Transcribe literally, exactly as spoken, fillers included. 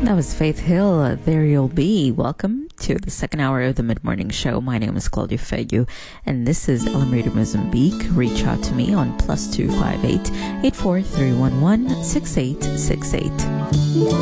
That was Faith Hill. Uh, there you'll be. Welcome to the second hour of the Mid-Morning Show. My name is Claudia Feyu, and this is El Radio Mozambique. Reach out to me on plus two five eight, eight four three one one, six eight six eight.